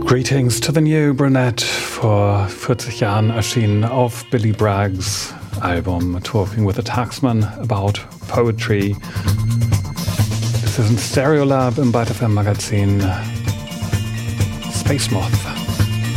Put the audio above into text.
Greetings to the New Brunette, vor 40 Jahren erschienen auf Billy Bragg's Album Talking with the Taxman about Poetry. Das ist ein Stereolab im Byte FM Magazin. Space Moth.